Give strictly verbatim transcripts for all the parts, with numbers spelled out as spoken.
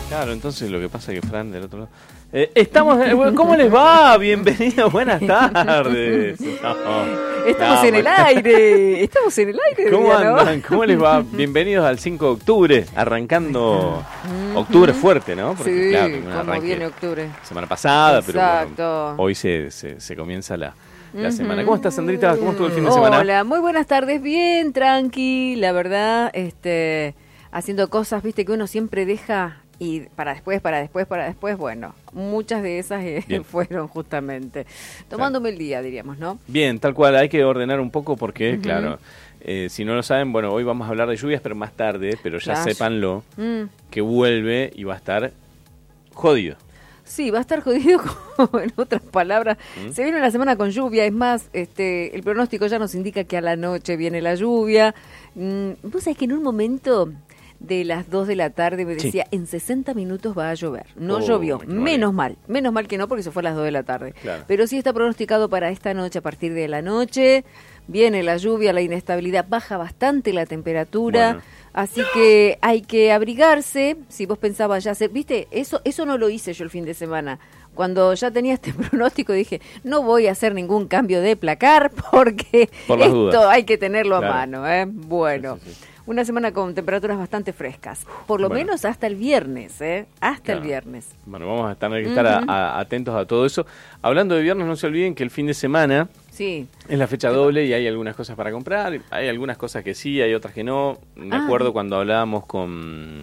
Claro, entonces lo que pasa es que Fran del otro lado... Eh, estamos, ¿cómo les va? Bienvenidos, buenas tardes. No, estamos no, en bueno. el aire, estamos en el aire. ¿Cómo Diana, andan? ¿Cómo les va? Bienvenidos al cinco de octubre, arrancando octubre fuerte, ¿no? Porque, sí, claro, como arranque viene octubre. Semana pasada, Exacto. pero bueno, hoy se, se, se comienza la, la semana. ¿Cómo estás, Sandrita? ¿Cómo estuvo el fin de semana? Hola, muy buenas tardes, bien, tranqui, la verdad, este, haciendo cosas, viste, que uno siempre deja... Y para después, para después, para después, bueno, muchas de esas eh, fueron justamente tomándome claro. el día, diríamos, ¿no? Bien, tal cual, hay que ordenar un poco porque, uh-huh. claro, eh, si no lo saben, bueno, hoy vamos a hablar de lluvias, pero más tarde, pero ya claro. sépanlo, mm. que vuelve y va a estar jodido. Sí, va a estar jodido, como en otras palabras. ¿Mm? Se viene una semana con lluvia, es más, este, el pronóstico ya nos indica que a la noche viene la lluvia. Mm, vos sabés que en un momento... de las dos de la tarde me decía, sí. en sesenta minutos va a llover. No oh, llovió, menos mal, menos mal que no porque se fue a las dos de la tarde. Claro. Pero sí está pronosticado para esta noche, a partir de la noche, viene la lluvia, la inestabilidad, baja bastante la temperatura, bueno. así que hay que abrigarse. Si vos pensabas ya hacer, viste, eso, eso no lo hice yo el fin de semana. Cuando ya tenía este pronóstico dije, no voy a hacer ningún cambio de placar porque Por esto dudas. hay que tenerlo claro. a mano. ¿eh? Bueno. Sí, sí, sí. Una semana con temperaturas bastante frescas, por lo bueno. menos hasta el viernes, ¿eh? Hasta claro. el viernes. Bueno, vamos a tener que estar uh-huh. a, a, atentos a todo eso. Hablando de viernes, no se olviden que el fin de semana sí. es la fecha doble y hay algunas cosas para comprar. Hay algunas cosas que sí, hay otras que no. Me ah. acuerdo cuando hablábamos con...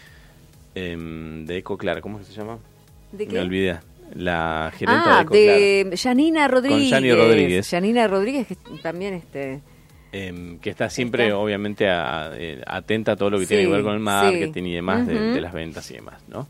Eh, de Ecoclar, ¿cómo se llama? ¿De qué? Me olvidé. La gerenta ah, de Ecoclar. de Janina Rodríguez. Con Janina Rodríguez. Janina Rodríguez, que también... este Eh, que está siempre, está. obviamente, a, a, atenta a todo lo que sí, tiene que ver con el marketing sí. y demás, uh-huh. de, de las ventas y demás, ¿no?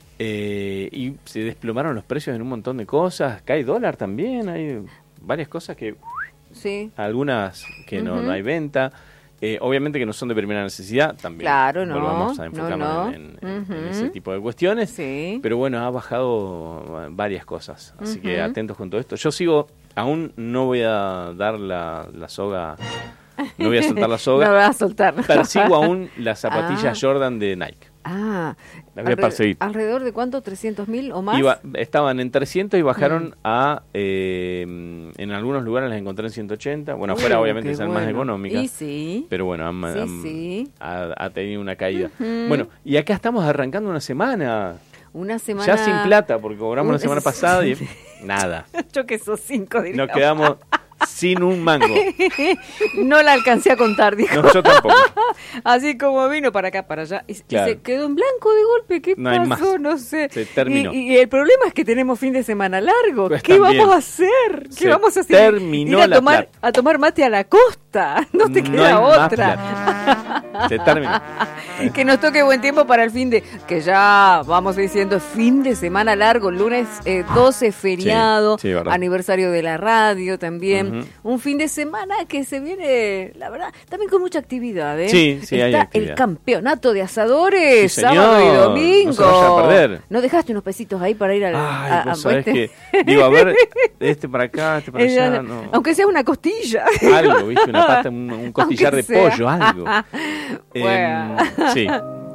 Eh, y se desplomaron los precios en un montón de cosas. Cae dólar también, hay varias cosas que... Sí. Algunas que uh-huh. no, no hay venta. Eh, obviamente que no son de primera necesidad, también claro, no, volvamos a enfocarnos no, no. En, en, uh-huh. en ese tipo de cuestiones. Sí. Pero bueno, ha bajado varias cosas, así uh-huh. que atentos con todo esto. Yo sigo... Aún no voy a dar la, la soga, no voy a soltar la soga. No voy a soltar. Persigo aún las zapatillas ah. Jordan de Nike. Ah, las voy a perseguir. ¿Alrededor de cuánto? ¿trescientos mil o más? Iba, estaban en trescientos y bajaron mm. a, eh, en algunos lugares las encontré en ciento ochenta. Bueno, uh, afuera obviamente son bueno. más económicas. Y sí. Pero bueno, han, sí, han, sí. Ha, ha tenido una caída. Uh-huh. Bueno, y acá estamos arrancando una semana. Una semana... Ya sin plata, porque cobramos la semana pasada y nada. Yo que esos cinco, diría. Nos quedamos sin un mango. No la alcancé a contar, dijo. No, yo tampoco. Así como vino para acá, para allá. Y, claro. y se quedó en blanco de golpe. ¿Qué no pasó? Hay más. No sé. Se terminó. Y, y el problema es que tenemos fin de semana largo. Pues ¿Qué también. vamos a hacer? ¿Qué se vamos a hacer? Terminó Ir a la tomar, plata. a tomar mate a la costa. No te no queda otra. Se terminó. Que nos toque buen tiempo para el fin de... Que ya vamos diciendo fin de semana largo. Lunes eh, doce, feriado. Sí, sí, aniversario de la radio también. Uh-huh. Un fin de semana que se viene, la verdad, también con mucha actividad, ¿eh? Sí, sí, Está hay actividad. El campeonato de asadores, sí, sábado y domingo. No se vaya a perder. ¿No dejaste unos pesitos ahí para ir al... Ay, a, vos a, sabés que... Digo, a ver, este para acá, este para Ella, allá, no. Aunque sea una costilla. Algo, ¿viste? Una pata, un, un costillar de sea. pollo, algo. Bueno. Eh, sí.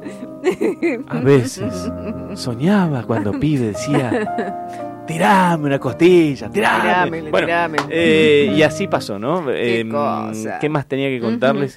A veces soñaba cuando pibe decía... Tirame una costilla, tirame. Tirame, bueno, tirame. Eh, y así pasó, ¿no? Qué, eh, cosa. ¿Qué más tenía que contarles?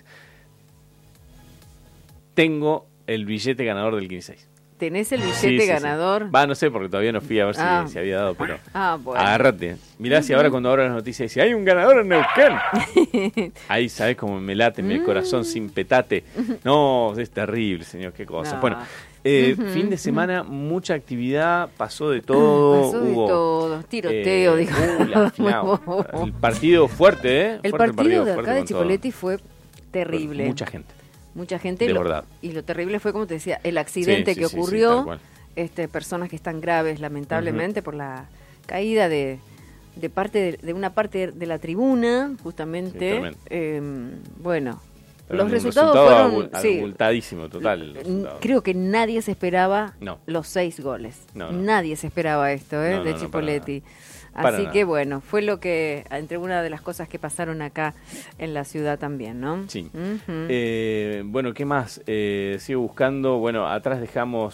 Uh-huh. Tengo el billete ganador del quince seis. ¿Tenés el billete sí, sí, ganador? Sí. Va, no sé, porque todavía no fui a ver ah. si, si había dado, pero ah, bueno. agárrate. Mirá uh-huh. si ahora cuando abro las noticias dice, hay un ganador en Neuquén. Ahí, ¿sabés cómo me late mi corazón sin petate? No, es terrible, señor, qué cosa. No. Bueno, eh, uh-huh. fin de semana, mucha actividad, pasó de todo. Pasó hubo, de todo, tiroteo, eh, digo. Uh, la final, el partido fuerte, ¿eh? El fuerte partido, el partido de acá de Chipoleti fue terrible. Bueno, mucha gente. Mucha gente. De lo, verdad. Y lo terrible fue, como te decía, el accidente sí, que sí, ocurrió. Sí, sí, este, personas que están graves, lamentablemente, uh-huh. por la caída de, de parte de, de una parte de la tribuna, justamente. Sí, eh, bueno, Pero los resultados resultado fueron... abultadísimo, sí, total. Creo que nadie se esperaba no. los seis goles. No, no. Nadie se esperaba esto, ¿eh? No, de no, Chipoleti. No, para Así nada. que bueno, fue lo que, entre una de las cosas que pasaron acá en la ciudad también, ¿no? Sí. Uh-huh. Eh, bueno, ¿qué más? Eh, sigo buscando, bueno, atrás dejamos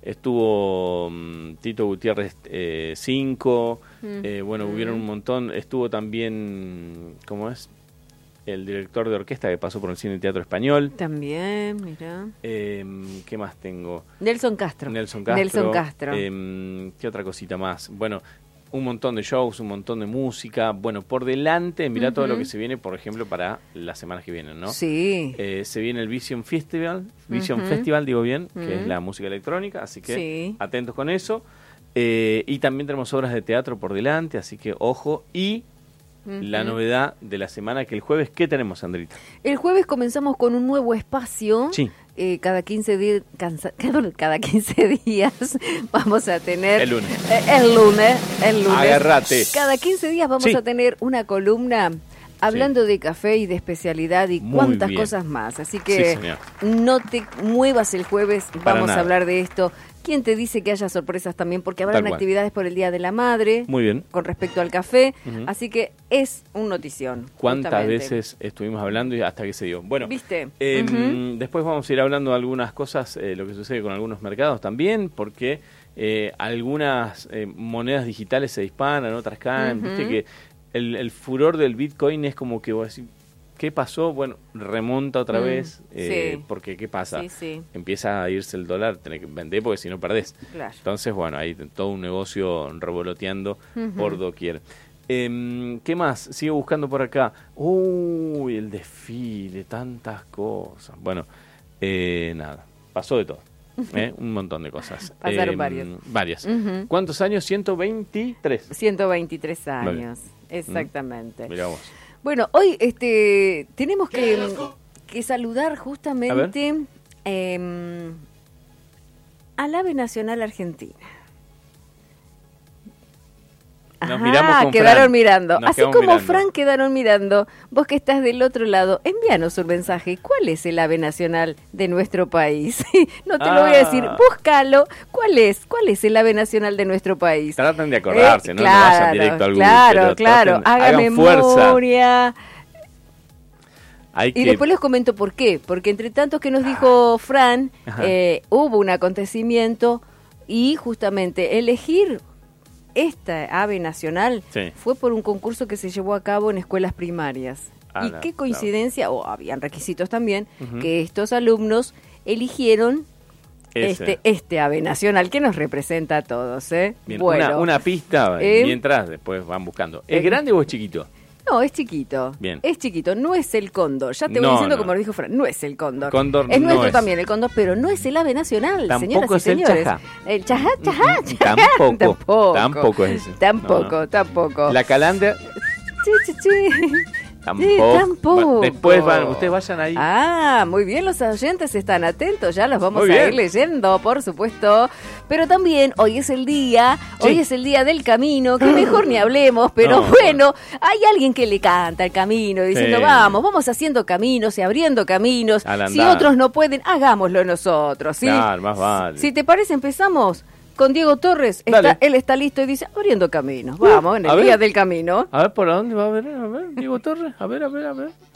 estuvo um, Tito Gutiérrez cinco, eh, Mm. eh, bueno, Mm. hubieron un montón, estuvo también, ¿cómo es? El director de orquesta que pasó por el Cine y Teatro Español. También, mira. Eh, ¿Qué más tengo? Nelson Castro. Nelson Castro. Nelson Castro. Eh, ¿Qué otra cosita más? Bueno, un montón de shows, un montón de música. Bueno, por delante, mirá uh-huh. todo lo que se viene, por ejemplo, para las semanas que vienen, ¿no? Sí. Eh, se viene el Vision Festival, Vision uh-huh. Festival, digo bien, uh-huh. que es la música electrónica, así que sí. atentos con eso. Eh, y también tenemos obras de teatro por delante, así que ojo. Y uh-huh. la novedad de la semana, que el jueves, ¿qué tenemos, Sandrita? El jueves comenzamos con un nuevo espacio. Sí. Eh, cada quince días cada quince días vamos a tener el lunes eh, el lunes el lunes agárrate cada quince días vamos sí. a tener una columna hablando sí. de café y de especialidad y Muy cuantas bien. cosas más, así que sí, no te muevas el jueves, Para vamos nada. a hablar de esto. ¿Quién te dice que haya sorpresas también? Porque habrán actividades por el Día de la Madre. Muy bien. Con respecto al café. Uh-huh. Así que es un notición. ¿Cuántas justamente. veces estuvimos hablando y hasta que se dio? Bueno, ¿viste? Eh, uh-huh. Después vamos a ir hablando de algunas cosas, eh, lo que sucede con algunos mercados también, porque eh, algunas eh, monedas digitales se disparan, otras caen. Uh-huh. Viste que el, el furor del Bitcoin es como que vos decís, ¿qué pasó? Bueno, remonta otra mm, vez, eh, sí. porque ¿qué pasa? Sí, sí. Empieza a irse el dólar, tenés que vender porque si no perdés. Claro. Entonces, bueno, hay todo un negocio revoloteando uh-huh. por doquier. Eh, ¿Qué más? Sigo buscando por acá. Uy, el desfile, tantas cosas. Bueno, eh, nada, pasó de todo. ¿eh? Un montón de cosas. Pasaron eh, varios. Varias. Uh-huh. ¿Cuántos años? ciento veintitrés. ciento veintitrés años, exactamente. Mm. Mirá vos. Bueno, hoy este tenemos que, que saludar justamente eh, al ave nacional argentina. Nos Ajá, miramos con quedaron Fran. mirando. Nos Así como mirando. Fran quedaron mirando, vos que estás del otro lado, envíanos un mensaje. ¿Cuál es el ave nacional de nuestro país? No te ah. lo voy a decir, búscalo. ¿Cuál es? ¿Cuál es el ave nacional de nuestro país? Traten de acordarse, eh, ¿no? Claro, No vayan directo al Google. claro, pero claro. traten, Haga hagan memoria. Fuerza. Hay Y que... después les comento por qué. Porque entre tantos que nos dijo Fran, eh, hubo un acontecimiento y justamente elegir esta ave nacional sí. fue por un concurso que se llevó a cabo en escuelas primarias. Ah, y no, qué coincidencia, o claro. oh, habían requisitos también, Uh-huh. que estos alumnos eligieron este, este ave nacional que nos representa a todos. ¿eh? Bien, bueno, una, una pista eh, mientras después van buscando. ¿Es eh, grande o es chiquito? No, es chiquito. Bien. Es chiquito, no es el cóndor. Ya te voy No, diciendo no. como lo dijo Fran, no es el cóndor. Cóndor es no nuestro es. también el cóndor, pero no es el ave nacional, Tampoco señoras es y el señores. chajá. El chajá, chajá, chajá. Tampoco. Tampoco. Tampoco es ese. Tampoco, No, no. tampoco. La calandria Sí, sí, sí. tampoco. Sí, tampoco. Después van, ustedes vayan ahí. Ah, muy bien, los oyentes están atentos, ya los vamos Muy a bien. ir leyendo, por supuesto. Pero también hoy es el día, Sí. hoy es el día del camino, que mejor ni hablemos, pero No, bueno, hay alguien que le canta el camino, diciendo, Sí. vamos, vamos haciendo caminos y abriendo caminos. Al Si andar. otros no pueden, hagámoslo nosotros, ¿sí? Claro, más vale. Si te parece, empezamos con Diego Torres. Está, Dale. él está listo y dice, abriendo caminos. Vamos, en a el ver. día del camino. A ver, ¿por dónde va a ver? A ver, Diego Torres. A ver, a ver, a ver.